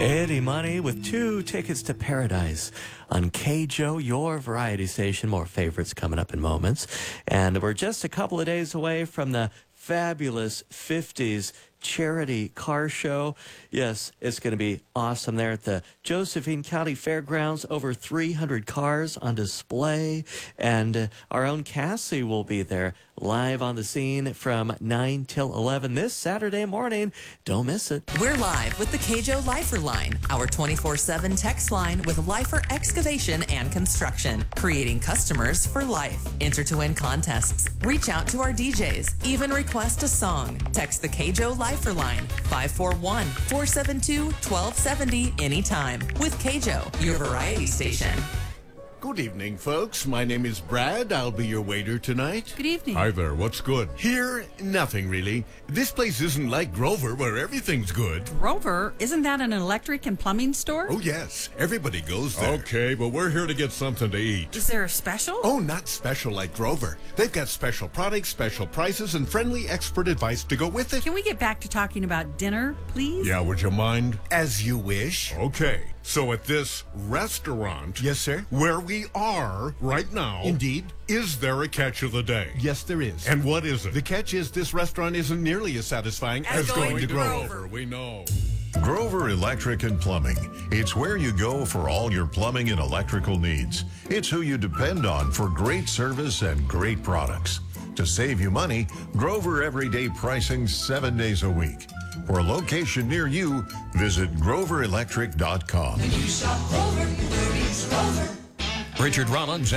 Eddie Money with 2 tickets to paradise on KJO, your variety station. More favorites coming up in moments. And we're just a couple of days away from the fabulous 50s charity car show. Yes, it's going to be awesome there at the Josephine County Fairgrounds. Over 300 cars on display. And our own Cassie will be there live on the scene from 9 till 11 this Saturday morning. Don't miss it. We're live with the KJO Lifer Line, our 24/7 text line with Lifer Excavation and Construction, creating customers for life. Enter to win contests. Reach out to our DJs. Even request a song. Text the KJO Lifer Line, 541-472-1270 anytime. With KJO, your variety station. Good evening, folks. My name is Brad. I'll be your waiter tonight. Good evening. Hi there, what's good? Here, nothing really. This place isn't like Grover, where everything's good. Grover, isn't that an electric and plumbing store? Oh, yes. Everybody goes there. Okay, but we're here to get something to eat. Is there a special? Oh, not special like Grover. They've got special products, special prices, and friendly expert advice to go with it. Can we get back to talking about dinner, please? Yeah, would you mind? As you wish. Okay, so at this restaurant... Yes, sir? Where we are right now... Indeed. Is there a catch of the day? Yes, there is. And what is it? The catch is this restaurant isn't nearly as satisfying As going to Grover. We know. Grover Electric and Plumbing. It's where you go for all your plumbing and electrical needs. It's who you depend on for great service and great products. To save you money, Grover Everyday Pricing 7 days a week. For a location near you, visit groverelectric.com. When you shop Grover, where is Grover? Richard Rollins